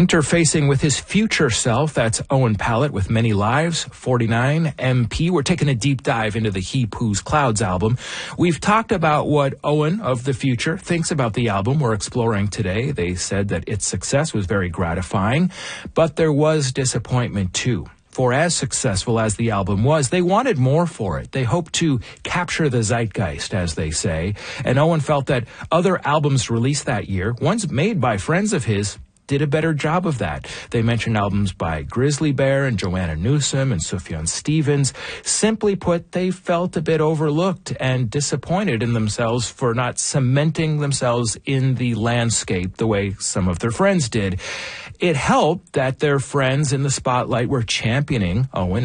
Interfacing with his future self, that's Owen Pallett with Many Lives, 49, MP. We're taking a deep dive into the He Poos Clouds album. We've talked about what Owen of the future thinks about the album we're exploring today. They said that its success was very gratifying, but there was disappointment too. For as successful as the album was, they wanted more for it. They hoped to capture the zeitgeist, as they say, and Owen felt that other albums released that year, ones made by friends of his, did a better job of that. They mentioned albums by Grizzly Bear and Joanna Newsom and Sufjan Stevens. Simply put, they felt a bit overlooked and disappointed in themselves for not cementing themselves in the landscape the way some of their friends did. It helped that their friends in the spotlight were championing Owen